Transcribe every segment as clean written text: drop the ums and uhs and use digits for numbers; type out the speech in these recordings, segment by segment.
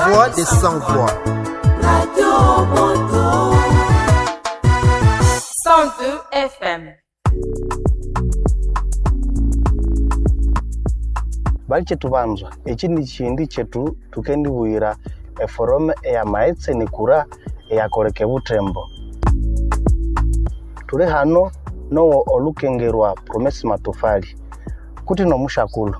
voix des sans-voix. Radio Moto 102 FM. Bali chetu banzwa echi ni chindi chetu tukendi buira eforome ya maetse ni kura ya koreke butembo tule hano no olukengerwa Promesse Matofali kuti no mushakulu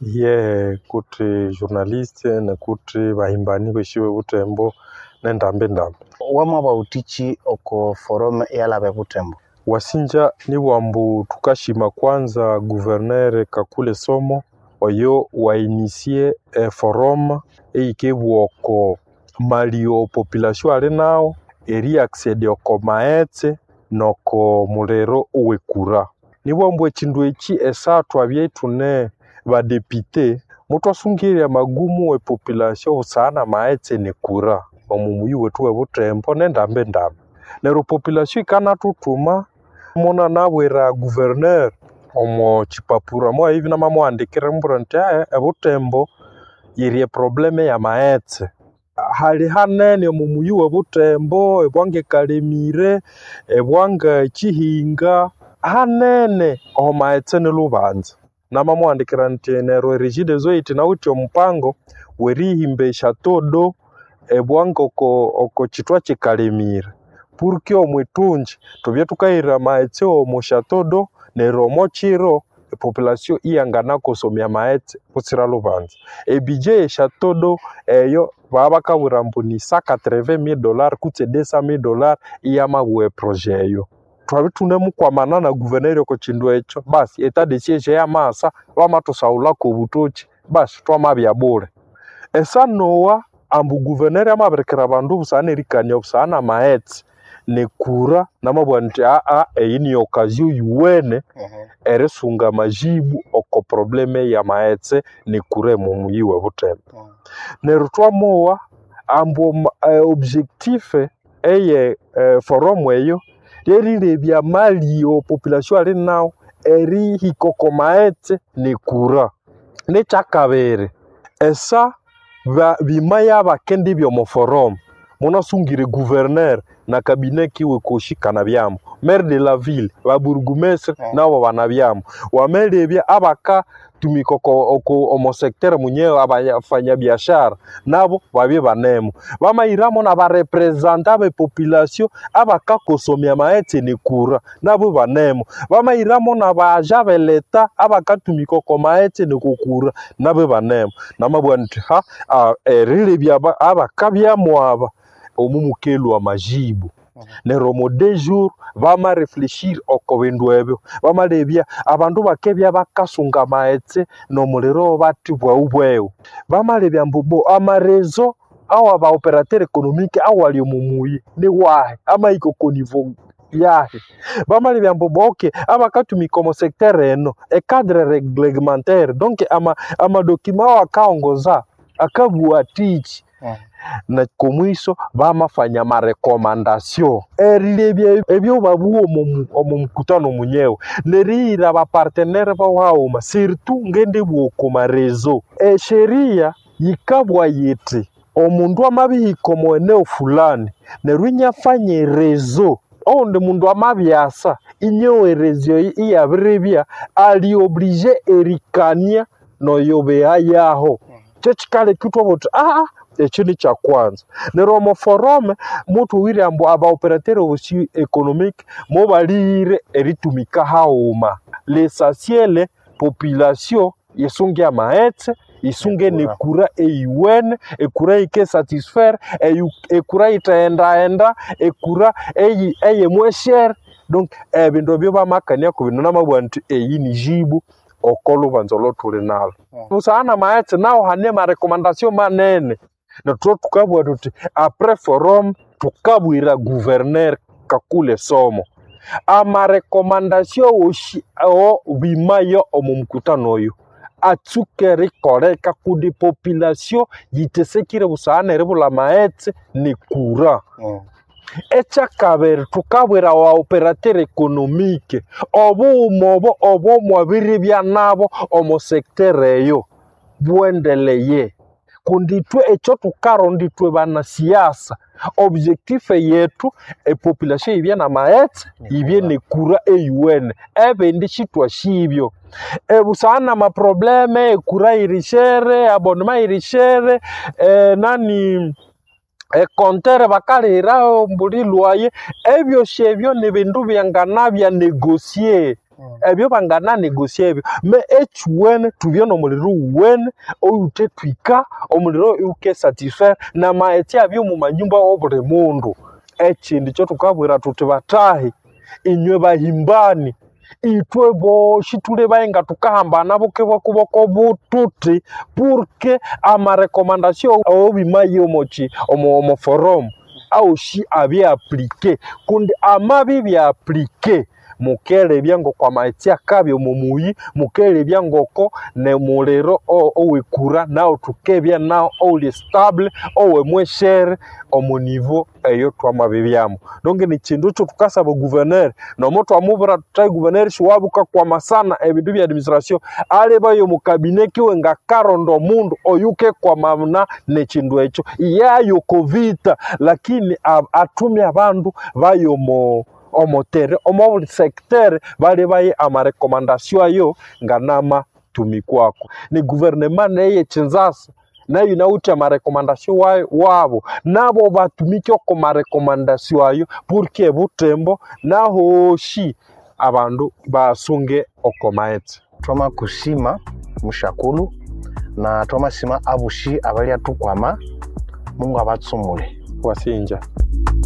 kuti journaliste na kuti bahimbani beshiwe butembo nendambe wama bautichi oko forome ya labe butembo wasinja ni wambu tukashima kwanza gouverneur Kakule Somo oyo wa initie forum eikebuoko malio population ale nao eri accede oko maetse noko mulero uwekura nibo mbwe chindu echi esatwa byetune ba député mutwasungire magumu we population usana maetse ne kura omumuyi wetu we butembo nendambe nero population kana tutuma mona nabwera gouverneur omo chipapura mo hivi na mama andikire mbronte ebutembo yiri probleme ya maetse hali hanene omumuyi we butembo ebwange Kalemire ebwanga Chihinga hanene o maetse ne lubanza na mama andikira ntenero rigide zoiti na uti ompango werihimbe Chatodo ebwanga oko chitwa Kalemire purki omwitunji tobye tukaira maetse omo Chatodo nero mochiro population iyangana kosomya maetse kutsira lubanza ebije Chatodo eyo baba kaburambu ni $180,000 kutse $200,000 iyamabwe projet eyo twabitune mukwamana na gouverneur ko chindu echo basi etat de siege ya masa wamatosaula ko butochi basi twamabya bure esa noa ambu gouverneur amaberekera bandu busana erikanya busana maetse ne kura namabwanti eyini occasion yuwene eresunga majibu oko probleme ya maetse ne kure mumuyi we butembo nerutwa moa ambu objectif eye forum eyo yerilebya mali o population ali nao eri hikoko maetse ne kura ne chakabere esa bimaya bakendi byo mo forum monasungire gouverneur na cabinet kiwe koshikana byamo maire de la ville ba bourgmestre nabo banabyamo wamelebya abaka tumikoko oko omo secteur munyewe abafanya biashara nabo babye banemo bamayiramo na ba representants be population abaka kosomya maetse ne kura nabo banemo bamayiramo na ba agent de l'etat abaka tumikoko maetse ne kokura nabo banemo namabwanti erilebya abaka byamo aba omumukelu wa majibu nero mo 2 jours vama réfléchir okobindu ebyo bamalebya abandu bakebya bakasunga maetse no mulero bati bwa ubweo bamalebya mbubo amarezo awa ba opérateur économique awali omumuyi ne wahe ama iko niveau yahe bamalebya mbubo okay abakatumika mu secteur eno e cadre réglementaire donc ama document wakaongoza akabua teach na komwiso bamafanya marekomandasyon erilebya ebyo babuo mu mkutano munyewe nerira ba partenaire bawo ma surtout ngende bwoko ma rezo sheria yikabwa yiti omundu amabihiko mu eneo fulani nerwinya fanye rezo onde mundu amabyasa inyewe rezo iyabirebya ali oblige erikania no yobeya yaho chechikale kitwa bot echini cha kwanza nero mo forum mutu wiri ambo aba operateur aussi économique mo balire eritumika hauma l'essentiel population yesunge ya maetse isunge ne kura eiwene ekura ike satisfaire ekura itaenda ekura eye mwesher donc bindo byo bamakania ko binona mabwantu eyini jibu okolo banzolo tuli nalo usana maetse nao hane ma recommandation manene na tukabwa tuti après forum tukabwira gouverneur Kakule Somo ama recommandation oshi o bimayo omumkutano oyo atsuke rikoreka kudi population yitesekire busana rebula maetse ni kura echa kabere tukabwira wa opérateur économique obo mwabiri bya nabo omo secteur eyo bwendeleye kunditwe echo tukaronditwe bana siasa objectif yetu population ibye na maetse ibye ne kura UN ebindi chitwa shibyo busana ma probleme kura irishere abonema irishere nani kontere bakalira mbuli lwaye ebyo shebyo ne bindu byangana bya negocier ebyo bangana negocier ebyo me echuene tubyo no muliro wen oyute twika omuliro uke satisfaire na maeti abyo mu manyumba obure mundu ekindi cyo tukabwira tuti batahi inywe bahimbani itwe bo shitule baenga tukahambana bokebwa kuboko bututi porque ama recommandation obimayo mochi omo forum au shi abi appliquer kundi amabi bi appliquer mukele byango kwa maiti akabyo mumuyi mukele byangoko ne mulero owekura nao tukebya nao oli stable owe mweshere omu niveau eyo twamabibyamo donc ni kindu cyo tukasaba gouverneur no moto amubura tutai gouverneur shiwabuka kwa masana ebindu bya administration ale bayo mu cabinet kiwe nga karondo mundu oyuke kwa mamna ne kindu echo yayo covid lakini atumi abandu bayo mo omotere omo secteur bale baye ama recommandation ayo nganama tumikwako ni gouvernement neye chinzasa na yinauta ma recommandation wabo nabo batumike ko ma recommandation ayo pour butembo na hoshi abandu basunge okomaete twama kushima mushakulu na twama sima abushi abali atukwama Mungu abatsumule wasinja